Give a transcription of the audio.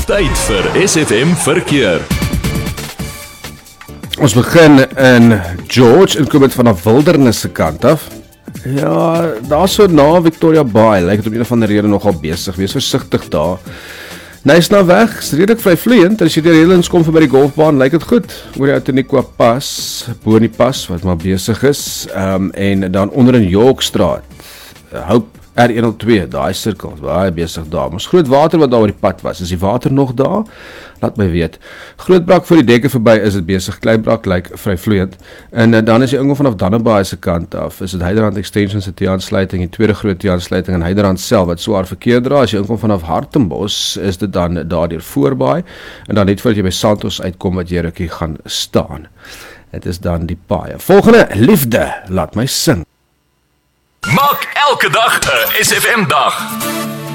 Tyd vir SFM Verkeer. Ons begin in George en kom dit vanaf Wildernis se kant af. Ja, daar so na Victoria Bay, lyk dit om een of ander rede nogal besig. Wees versigtig daar. Nice na weg, is redelik vryvloeiend. As jy deur Helens kom by die golfbaan, lyk dit goed. Oor die Outeniqua pas, bo in die pas wat maar besig is. En dan onder in Yorkstraat. Hope R102, daai sirkel, baie besig daar. Ons groot water wat daar oor die pad was. Is die water nog daar? Laat my weet. Groot brak voor die dekke verby is dit besig. Klein brak lyk vryvloeiend. En dan is die ingang vanaf Dannebaai se kant af. Is dit Heiderand Extension se T-aansluiting, die tweede groot T-aansluiting in Heiderand self wat swaar verkeer dra. As jy inkom vanaf Hartenbos, is dit dan daardeur Voorbaai en dan net voordat jy by Santos uitkom wat jy rukkie gaan staan. Dit is dan die paaie. Volgende, liefde, laat my sing. Maak elke dag 'n SFM dag.